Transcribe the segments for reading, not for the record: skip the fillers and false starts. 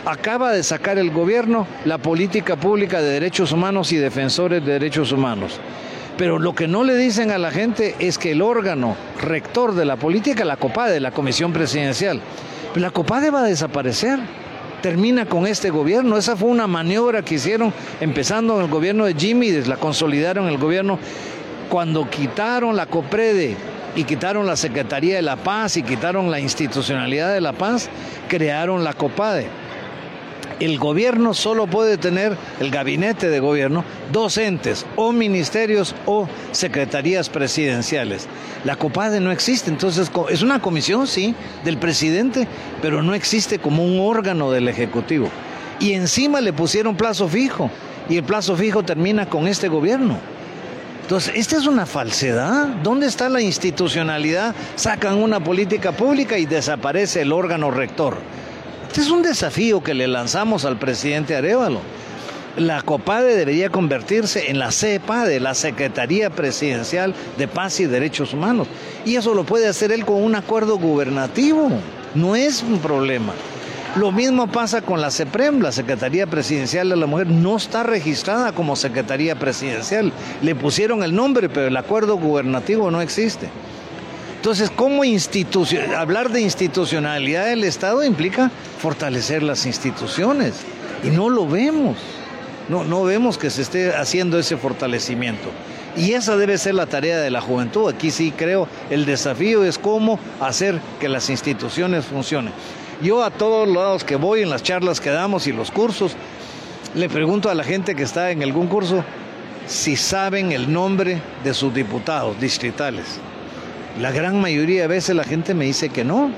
Acaba de sacar el gobierno la política pública de derechos humanos y defensores de derechos humanos. Pero lo que no le dicen a la gente es que el órgano rector de la política, la COPADE, la Comisión Presidencial, la COPADE va a desaparecer. Termina con este gobierno. Esa fue una maniobra que hicieron empezando en el gobierno de Jimmy, la consolidaron el gobierno cuando quitaron la COPREDE y quitaron la Secretaría de la Paz y quitaron la institucionalidad de la paz, crearon la COPADE. El gobierno solo puede tener, el gabinete de gobierno, 2 entes, o ministerios o secretarías presidenciales. La COPADE no existe, entonces es una comisión, sí, del presidente, pero no existe como un órgano del Ejecutivo. Y encima le pusieron plazo fijo, y el plazo fijo termina con este gobierno. Entonces, esta es una falsedad. ¿Dónde está la institucionalidad? Sacan una política pública y desaparece el órgano rector. Este es un desafío que le lanzamos al presidente Arévalo. La COPADE debería convertirse en la CEPADE, la Secretaría Presidencial de Paz y Derechos Humanos. Y eso lo puede hacer él con un acuerdo gubernativo. No es un problema. Lo mismo pasa con la CEPREM, la Secretaría Presidencial de la Mujer, no está registrada como Secretaría Presidencial. Le pusieron el nombre, pero el acuerdo gubernativo no existe. Entonces, ¿cómo hablar de institucionalidad del Estado implica fortalecer las instituciones? Y no lo vemos. No vemos que se esté haciendo ese fortalecimiento. Y esa debe ser la tarea de la juventud. Aquí sí creo el desafío es cómo hacer que las instituciones funcionen. Yo a todos lados que voy, en las charlas que damos y los cursos, le pregunto a la gente que está en algún curso si saben el nombre de sus diputados distritales. La gran mayoría de veces la gente me dice que no.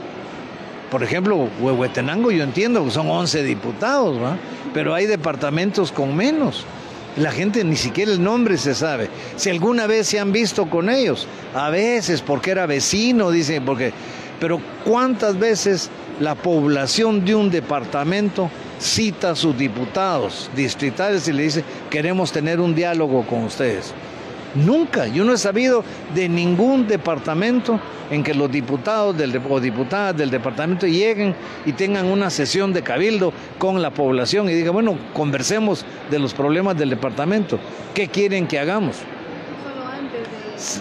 Por ejemplo, Huehuetenango yo entiendo que son 11 diputados, ¿va? Pero hay departamentos con menos. La gente ni siquiera el nombre se sabe. Si alguna vez se han visto con ellos, a veces porque era vecino, dicen, pero ¿cuántas veces la población de un departamento cita a sus diputados distritales y le dice, queremos tener un diálogo con ustedes? Nunca, yo no he sabido de ningún departamento en que los diputados o diputadas del departamento lleguen y tengan una sesión de cabildo con con y digan, bueno, conversemos de los problemas del departamento. ¿Qué quieren que hagamos? Solo antes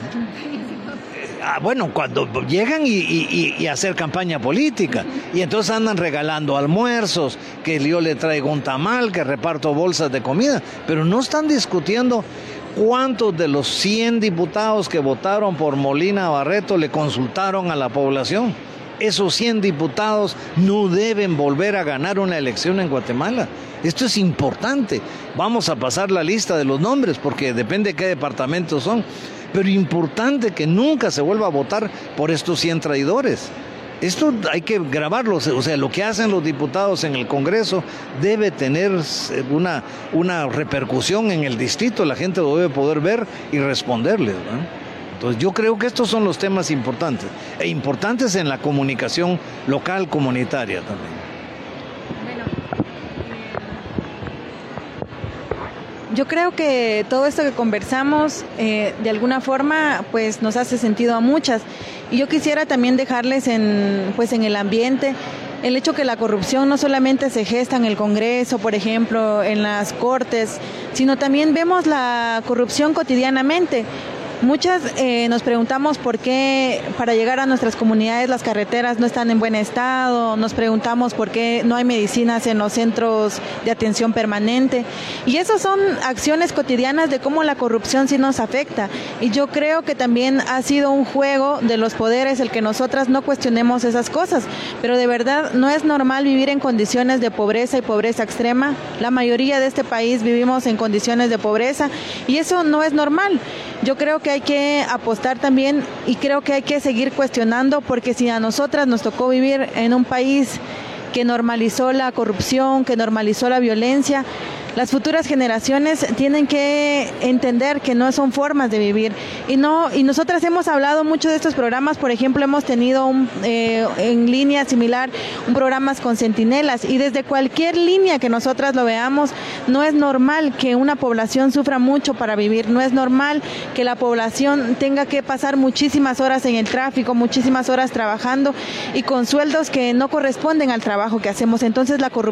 de... Bueno, cuando llegan y hacer campaña política. Y entonces andan regalando almuerzos, que yo le traigo un tamal, que reparto bolsas de comida. Pero no están discutiendo cuántos de los 100 diputados que votaron por Molina Barreto le consultaron a la población. Esos 100 diputados no deben volver a ganar una elección en Guatemala. Esto es importante. Vamos a pasar la lista de los nombres porque depende de qué departamentos son. Pero importante que nunca se vuelva a votar por estos 100 traidores. Esto hay que grabarlo, o sea, lo que hacen los diputados en el Congreso debe tener una repercusión en el distrito, la gente lo debe poder ver y responderles, ¿no? Entonces yo creo que estos son los temas importantes, e importantes en la comunicación local, comunitaria también. Yo creo que todo esto que conversamos de alguna forma pues nos hace sentido a muchas y yo quisiera también dejarles en el ambiente el hecho que la corrupción no solamente se gesta en el Congreso, por ejemplo, en las Cortes, sino también vemos la corrupción cotidianamente. Muchas nos preguntamos por qué para llegar a nuestras comunidades las carreteras no están en buen estado, nos preguntamos por qué no hay medicinas en los centros de atención permanente y esas son acciones cotidianas de cómo la corrupción sí nos afecta y yo creo que también ha sido un juego de los poderes el que nosotras no cuestionemos esas cosas, pero de verdad no es normal vivir en condiciones de pobreza y pobreza extrema, la mayoría de este país vivimos en condiciones de pobreza y eso no es normal. Yo creo que hay que apostar también y creo que hay que seguir cuestionando porque si a nosotras nos tocó vivir en un país que normalizó la corrupción, que normalizó la violencia, las futuras generaciones tienen que entender que no son formas de vivir y nosotras hemos hablado mucho de estos programas, por ejemplo hemos tenido en línea similar un programa con centinelas y desde cualquier línea que nosotras lo veamos no es normal que una población sufra mucho para vivir, no es normal que la población tenga que pasar muchísimas horas en el tráfico, muchísimas horas trabajando y con sueldos que no corresponden al trabajo que hacemos, entonces la corrupción